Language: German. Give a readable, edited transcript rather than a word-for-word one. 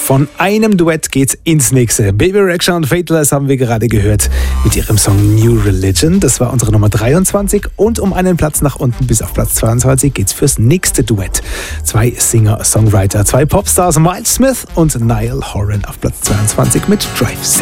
Von einem Duett geht's ins nächste. Baby Rexha und Faithless haben wir gerade gehört mit ihrem Song New Religion. Das war unsere Nummer 23 und um einen Platz nach unten bis auf Platz 22 geht's fürs nächste Duett. 2 Singer-Songwriter, 2 Popstars, Miles Smith und Niall Horan auf Platz 22 mit Drive Safe.